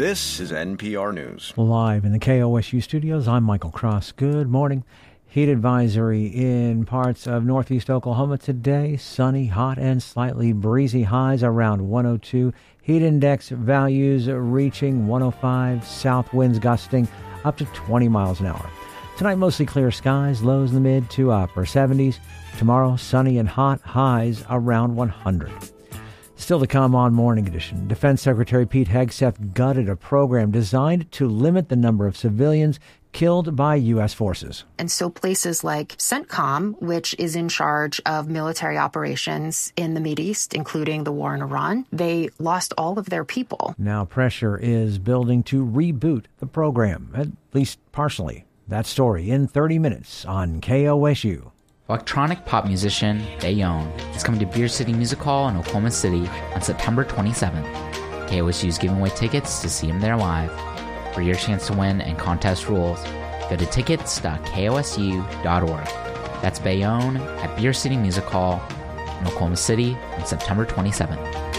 This is NPR News. Live in the KOSU studios, I'm Michael Cross. Good morning. Heat advisory in parts of northeast Oklahoma today. Sunny, hot, and slightly breezy. Highs around 102. Heat index values reaching 105. South winds gusting up to 20 miles an hour. Tonight, mostly clear skies. Lows in the mid to upper 70s. Tomorrow, sunny and hot. Highs around 100. Still to come on Morning Edition, Defense Secretary Pete Hegseth gutted a program designed to limit the number of civilians killed by U.S. forces. And so places like CENTCOM, which is in charge of military operations in the Mideast, including the war in Iran, they lost all of their people. Now pressure is building to reboot the program, at least partially. That story in 30 minutes on KOSU. Electronic pop musician Bayonne is coming to Beer City Music Hall in Oklahoma City on September 27th. KOSU is giving away tickets to see him there live. For your chance to win and contest rules, go to tickets.kosu.org. That's Bayonne at Beer City Music Hall in Oklahoma City on September 27th.